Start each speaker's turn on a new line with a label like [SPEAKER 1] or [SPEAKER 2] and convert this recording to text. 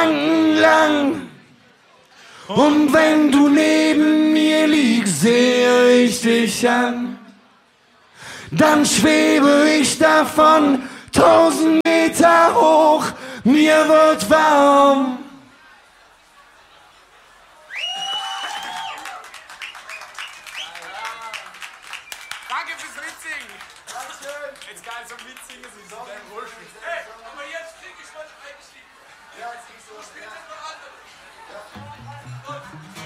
[SPEAKER 1] Gedanken lang. Und wenn du neben mir liegst, sehe ich dich an. Dann schwebe ich davon 1000 Meter hoch, mir wird warm.
[SPEAKER 2] Danke fürs Mitsingen. Dankeschön. Jetzt geil zum Mitsingen, das ist so ein Bullshit. Hey, aber jetzt krieg ich was eingestiegen. Ja, jetzt kriegst du was. Du spielst jetzt noch andere. Ja.